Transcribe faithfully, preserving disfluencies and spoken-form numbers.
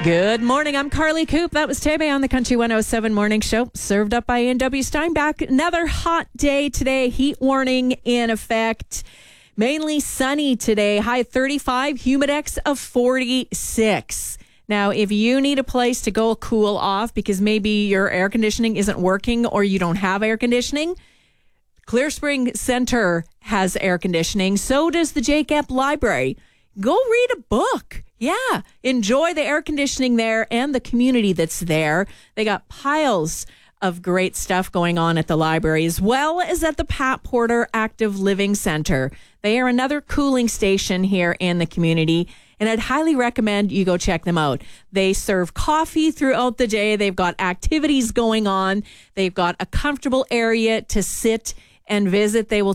Good morning. I'm Carly Coop. That was Tebe on the Country one oh seven Morning Show. Served up by A and W Steinbach. Another hot day today. Heat warning in effect. Mainly sunny today. High thirty-five. Humidex of forty-six. Now, if you need a place to go cool off because maybe your air conditioning isn't working or you don't have air conditioning, Clear Spring Center has air conditioning. So does the Jake Epp Library. Go read a book. Yeah, enjoy the air conditioning there and the community that's there. They got piles of great stuff going on at the library, as well as at the Pat Porter Active Living Center. They are another cooling station here in the community, and I'd highly recommend you go check them out. They serve coffee throughout the day. They've got activities going on. They've got a comfortable area to sit and visit. They will